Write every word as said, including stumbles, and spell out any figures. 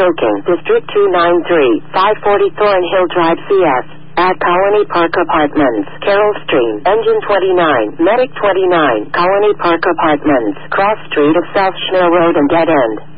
Choking, District two ninety-three, five forty Thornhill Drive, C S. At Colony Park Apartments, Carroll Stream, Engine twenty-nine, Medic twenty-nine, Colony Park Apartments, Cross Street of South Schmill Road and Dead End.